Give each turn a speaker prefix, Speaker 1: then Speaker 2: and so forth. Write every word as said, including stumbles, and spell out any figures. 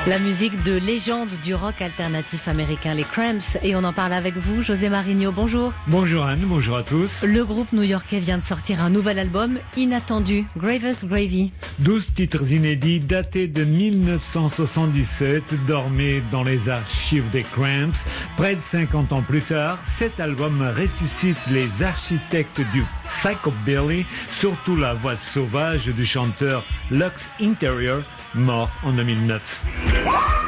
Speaker 1: La musique de légende du rock alternatif américain, les Cramps, et on en parle avec vous, José Marigno, bonjour.
Speaker 2: Bonjour Anne, bonjour à tous.
Speaker 1: Le groupe new-yorkais vient de sortir un nouvel album, inattendu, Gravest Gravy.
Speaker 2: douze titres inédits datés de mille neuf cent soixante-dix-sept dormaient dans les archives des Cramps. Près de cinquante ans plus tard, cet album ressuscite les architectes du psychobilly, surtout la voix sauvage du chanteur Lux Interior, mort en deux mille neuf.